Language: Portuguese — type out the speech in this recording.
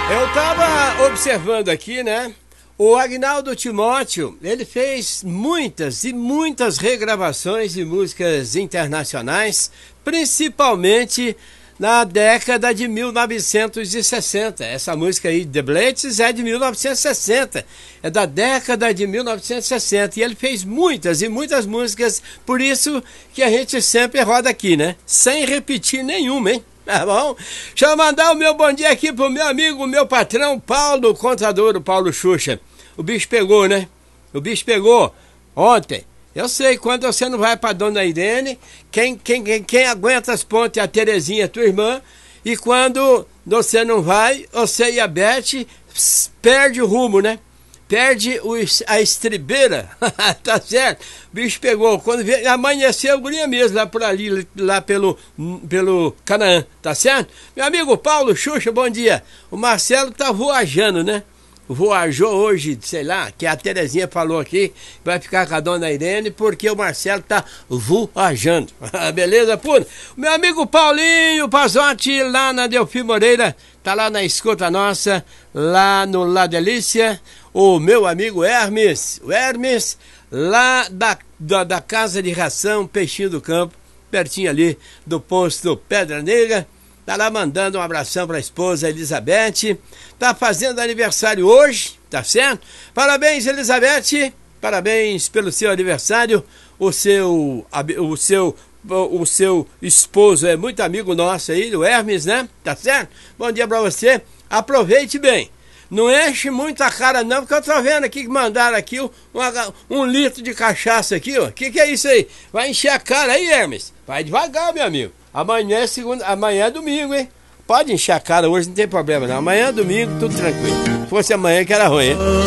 Eu tava observando aqui, né? O Agnaldo Timóteo, ele fez muitas e muitas regravações de músicas internacionais, principalmente na década de 1960. Essa música aí, The Blitz, é de 1960. É da década de 1960. E ele fez muitas e muitas músicas, por isso que a gente sempre roda aqui, né? Sem repetir nenhuma, hein? Tá bom? Deixa eu mandar o meu bom dia aqui pro meu amigo, meu patrão, Paulo, contador, o Paulo Xuxa. O bicho pegou, né? O bicho pegou ontem. Eu sei, quando você não vai pra Dona Irene, quem aguenta as pontes é a Terezinha, tua irmã. E quando você não vai, você e a Beth perde o rumo, né? Perde a estribeira. Tá certo? O bicho pegou. Quando amanheceu, o guria mesmo, lá por ali, lá pelo Canaã. Tá certo? Meu amigo Paulo Xuxa, bom dia. O Marcelo tá voajando, né? Voajou hoje, sei lá, que a Terezinha falou aqui, vai ficar com a Dona Irene, porque o Marcelo tá voajando. Beleza, pura? Meu amigo Paulinho Pazotti, lá na Delfim Moreira, tá lá na escuta nossa, lá no La Delícia. O meu amigo Hermes, o Hermes, lá da Casa de Ração, Peixinho do Campo, pertinho ali do posto Pedra Negra. Tá lá mandando um abração para a esposa Elizabeth. Tá fazendo aniversário hoje, tá certo? Parabéns, Elizabeth. Parabéns pelo seu aniversário. O seu esposo é muito amigo nosso aí, o Hermes, né? Tá certo? Bom dia para você. Aproveite bem. Não enche muito a cara não, porque eu tô vendo aqui que mandaram aqui um litro de cachaça aqui, ó. Que é isso aí? Vai encher a cara aí, Hermes? Vai devagar, meu amigo. Amanhã é domingo, hein? Pode encher a cara hoje, não tem problema não. Amanhã é domingo, tudo tranquilo. Se fosse amanhã que era ruim, hein?